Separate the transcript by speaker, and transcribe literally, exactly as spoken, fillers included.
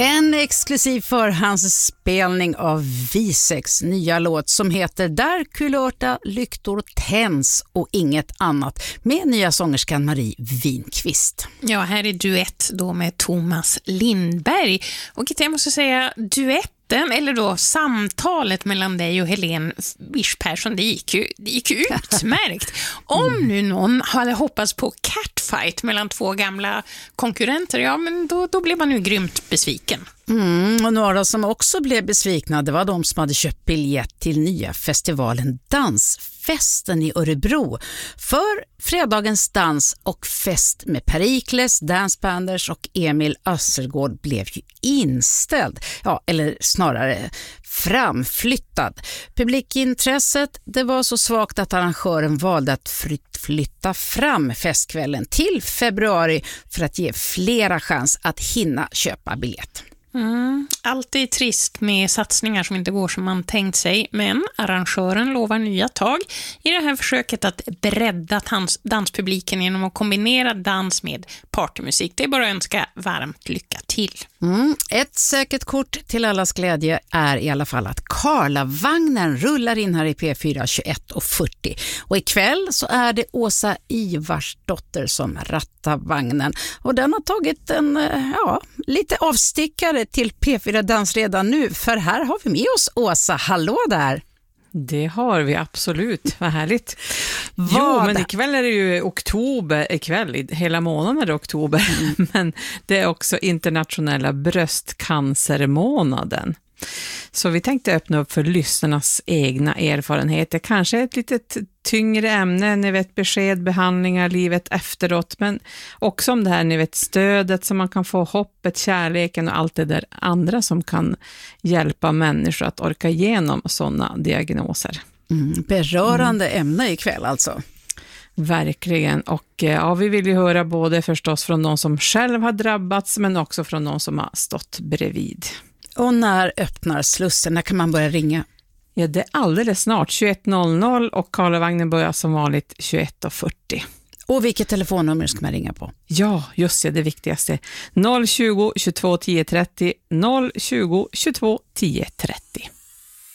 Speaker 1: En exklusiv förhandsspelning av Visex nya låt som heter Där kulörta lyktor tänds och inget annat, med nya sångerskan Marie Winqvist.
Speaker 2: Ja, här är duett då med Thomas Lindberg. Och jag måste säga, duetten, eller då samtalet mellan dig och Helene Wisch Persson, det gick ju, det gick ju utmärkt. Om nu någon hade hoppats på catfight mellan två gamla konkurrenter, ja men då, då blev man ju grymt besviken.
Speaker 1: Mm, och några som också blev besvikna, det var de som hade köpt biljett till nya festivalen Dansfesten i Örebro. För fredagens dans och fest med Perikles, Dancebanders och Emil Össergård blev ju inställd. Ja, eller snarare framflyttad. Publikintresset, det var så svagt att arrangören valde att flytta fram festkvällen till februari för att ge flera chans att hinna köpa biljett.
Speaker 2: Mm, alltid trist med satsningar som inte går som man tänkt sig, men arrangören lovar nya tag i det här försöket att bredda dans- danspubliken genom att kombinera dans med partymusik. Det är bara att önska varmt lycka till.
Speaker 1: Mm, ett säkert kort till allas glädje är i alla fall att Karlavagnen rullar in här i P fyra tjugoett och fyrtio. Och ikväll så är det Åsa Ivarsdotter som rattar vagnen. Och den har tagit en ja, lite avstickare till P fyra Dans redan nu. För här har vi med oss Åsa. Hallå där!
Speaker 3: Det har vi absolut, vad härligt.
Speaker 1: Vad
Speaker 3: jo, men ikväll är det ju oktober, ikväll, hela månaden är det oktober, mm. men det är också internationella bröstcancermånaden. Så vi tänkte öppna upp för lyssnarnas egna erfarenheter. Kanske ett litet tyngre ämne, ni vet besked, behandlingar, livet efteråt. Men också om det här, ni vet stödet som man kan få, hoppet, kärleken och allt det där andra som kan hjälpa människor att orka igenom sådana diagnoser.
Speaker 1: Mm, berörande mm. ämne ikväll alltså.
Speaker 3: Verkligen, och ja, vi vill ju höra både förstås från någon som själv har drabbats men också från någon som har stått bredvid.
Speaker 1: Och när öppnar slussen? När kan man börja ringa?
Speaker 3: Ja, det är alldeles snart, tjugoett noll noll, och Karlavagnen börjar som vanligt tjugoett fyrtio.
Speaker 1: Och vilket telefonnummer ska man ringa på?
Speaker 3: Ja, just det, det viktigaste. noll tjugo, tjugotvå, tio trettio, noll tjugo, tjugotvå, tio trettio.